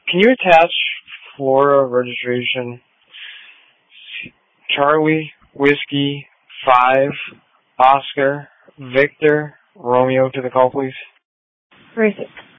Can you attach Florida registration Charlie Whiskey 5 Oscar Victor Romeo to the call, please? Where is it?